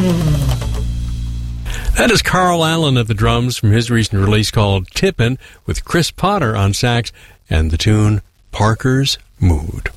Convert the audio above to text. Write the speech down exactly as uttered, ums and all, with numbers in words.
That is Carl Allen at the drums from his recent release called Tippin', with Chris Potter on sax and the tune Parker's Mood.